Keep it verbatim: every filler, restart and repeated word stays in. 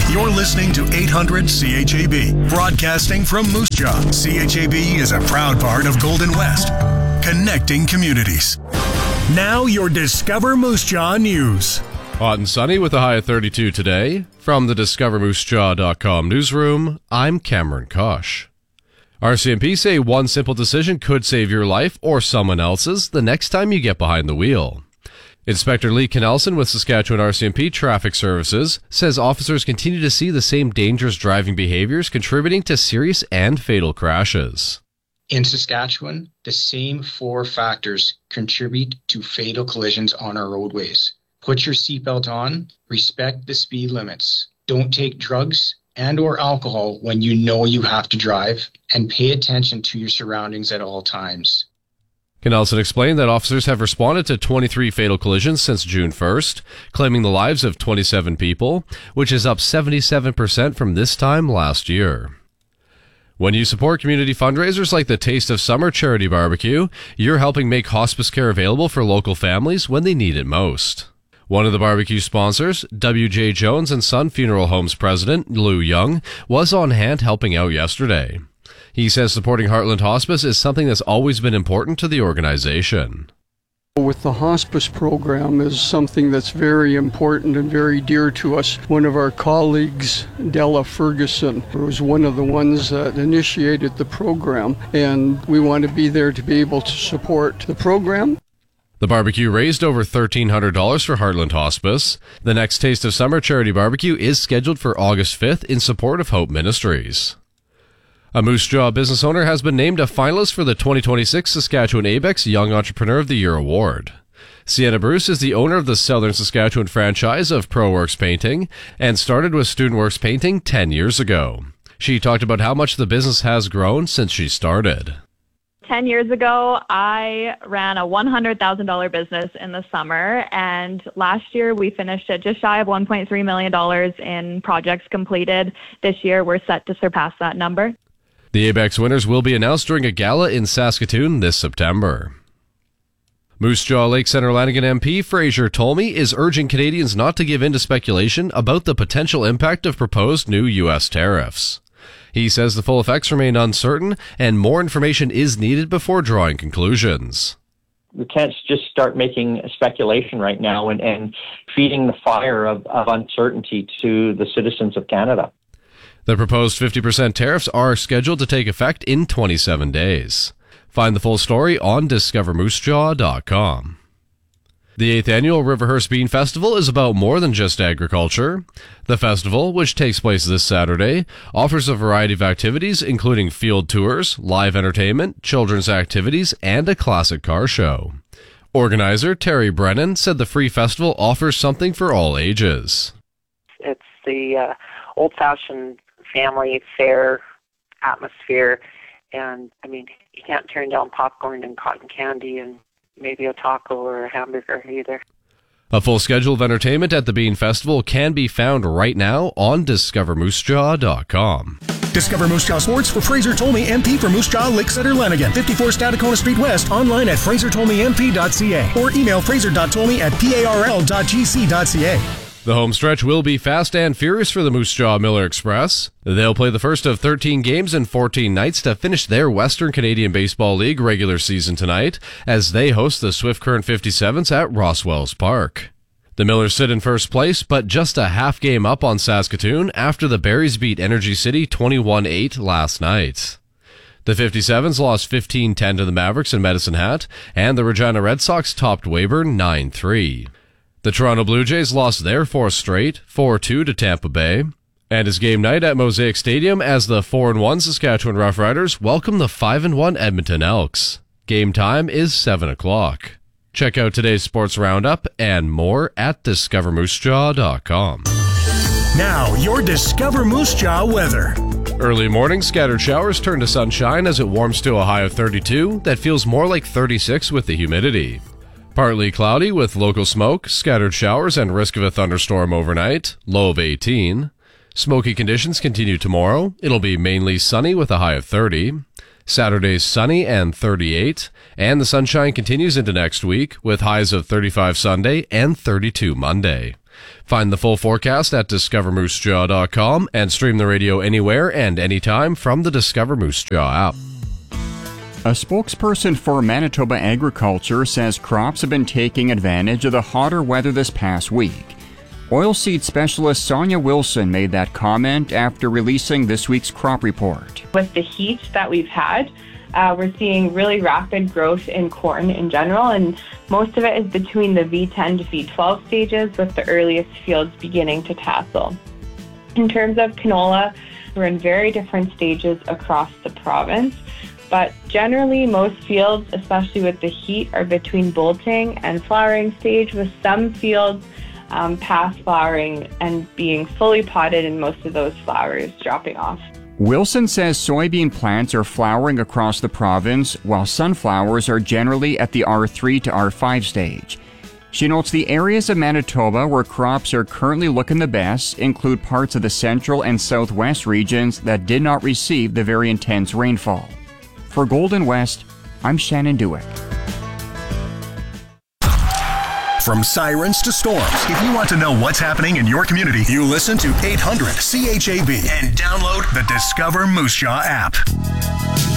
You're listening to eight hundred C H A B, broadcasting from Moose Jaw. C H A B is a proud part of Golden West, connecting communities. Now your Discover Moose Jaw news. Hot and sunny with a high of thirty-two today. From the discover moose jaw dot com newsroom, I'm Cameron Kosh. R C M P say one simple decision could save your life or someone else's the next time you get behind the wheel. Inspector Lee Kennelson with Saskatchewan R C M P Traffic Services says officers continue to see the same dangerous driving behaviors contributing to serious and fatal crashes. In Saskatchewan, the same four factors contribute to fatal collisions on our roadways. Put your seatbelt on, respect the speed limits, don't take drugs and or alcohol when you know you have to drive, and pay attention to your surroundings at all times. Kennelson explained that officers have responded to twenty-three fatal collisions since June first, claiming the lives of twenty-seven people, which is up seventy-seven percent from this time last year. When you support community fundraisers like the Taste of Summer Charity Barbecue, you're helping make hospice care available for local families when they need it most. One of the barbecue sponsors, W J Jones and Son Funeral Homes president Lou Young, was on hand helping out yesterday. He says supporting Heartland Hospice is something that's always been important to the organization. With the hospice program is something that's very important and very dear to us. One of our colleagues, Della Ferguson, was one of the ones that initiated the program, and we want to be there to be able to support the program. The barbecue raised over thirteen hundred dollars for Heartland Hospice. The next Taste of Summer Charity Barbecue is scheduled for August fifth in support of Hope Ministries. A Moose Jaw business owner has been named a finalist for the twenty twenty-six Saskatchewan A B E X Young Entrepreneur of the Year Award. Sienna Bruce is the owner of the Southern Saskatchewan franchise of ProWorks Painting and started with StudentWorks Painting ten years ago. She talked about how much the business has grown since she started. ten years ago, I ran a one hundred thousand dollars business in the summer, and last year we finished at just shy of one point three million dollars in projects completed. This year we're set to surpass that number. The A B E X winners will be announced during a gala in Saskatoon this September. Moose Jaw Lake Centre Lanigan M P Fraser Tolmie is urging Canadians not to give in to speculation about the potential impact of proposed new U S tariffs. He says the full effects remain uncertain and more information is needed before drawing conclusions. We can't just start making speculation right now and, and feeding the fire of, of uncertainty to the citizens of Canada. The proposed fifty percent tariffs are scheduled to take effect in twenty-seven days. Find the full story on discover moose jaw dot com. The eighth Annual Riverhurst Bean Festival is about more than just agriculture. The festival, which takes place this Saturday, offers a variety of activities including field tours, live entertainment, children's activities, and a classic car show. Organizer Terry Brennan said the free festival offers something for all ages. It's the uh, old-fashioned family fair atmosphere, and I mean, you can't turn down popcorn and cotton candy and maybe a taco or a hamburger either. A full schedule of entertainment at the Bean Festival can be found right now on discover moose jaw dot com. Discover Moose Jaw Sports for Fraser Tolmie, M P for Moose Jaw Lake Centre Lanigan, fifty-four Stadacona Street West, online at fraser tolmie m p dot c a or email fraser dot tolmie at parl dot g c dot c a. The home stretch will be fast and furious for the Moose Jaw Miller Express. They'll play the first of thirteen games in fourteen nights to finish their Western Canadian Baseball League regular season tonight as they host the Swift Current fifty-sevens at Rosswells Park. The Millers sit in first place, but just a half game up on Saskatoon after the Berries beat Energy City twenty-one eight last night. The fifty-sevens lost fifteen ten to the Mavericks in Medicine Hat, and the Regina Red Sox topped Weyburn nine three. The Toronto Blue Jays lost their fourth straight, four two to Tampa Bay. And it's game night at Mosaic Stadium as the four and one Saskatchewan Roughriders welcome the five and one Edmonton Elks. Game time is seven o'clock. Check out today's sports roundup and more at discover moose jaw dot com. Now, your Discover Moose Jaw weather. Early morning scattered showers turn to sunshine as it warms to a high of thirty-two that feels more like thirty-six with the humidity. Partly cloudy with local smoke, scattered showers, and risk of a thunderstorm overnight, low of eighteen. Smoky conditions continue tomorrow. It'll be mainly sunny with a high of thirty. Saturday's sunny and thirty-eight. And the sunshine continues into next week with highs of thirty-five Sunday and thirty-two Monday. Find the full forecast at discover moose jaw dot com and stream the radio anywhere and anytime from the Discover Moose Jaw app. A spokesperson for Manitoba Agriculture says crops have been taking advantage of the hotter weather this past week. Oilseed specialist Sonia Wilson made that comment after releasing this week's crop report. With the heat that we've had, uh, we're seeing really rapid growth in corn in general, and most of it is between the V ten to V twelve stages, with the earliest fields beginning to tassel. In terms of canola, we're in very different stages across the province. But generally, most fields, especially with the heat, are between bolting and flowering stage, with some fields um, past flowering and being fully potted and most of those flowers dropping off. Wilson says soybean plants are flowering across the province, while sunflowers are generally at the R three to R five stage. She notes the areas of Manitoba where crops are currently looking the best include parts of the central and southwest regions that did not receive the very intense rainfall. For Golden West, I'm Shannon Dewick. From sirens to storms, if you want to know what's happening in your community, you listen to eight hundred C H A B and download the Discover Moose Jaw app.